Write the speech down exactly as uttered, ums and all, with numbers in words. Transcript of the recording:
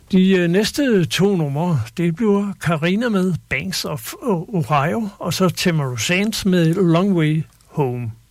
De øh, næste to numre, det bliver Karina med Banks of Ohio, og så Tamara Sands med Long Way Home.